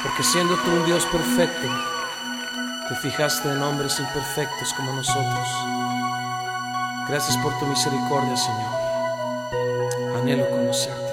Porque siendo tú un Dios perfecto, te fijaste en hombres imperfectos como nosotros. Gracias por tu misericordia, Señor. Anhelo conocerte.